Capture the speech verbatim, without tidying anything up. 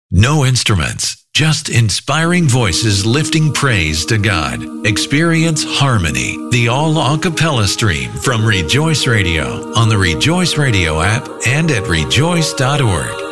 No instruments, just inspiring voices lifting praise to God. Experience Harmony, the all a cappella stream from Rejoice Radio on the Rejoice Radio app and at rejoice dot org.